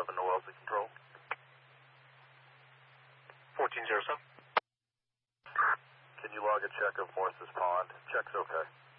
1407 to Wellesley Control. 1407. Can you log a check of Morse's Pond? Check's okay.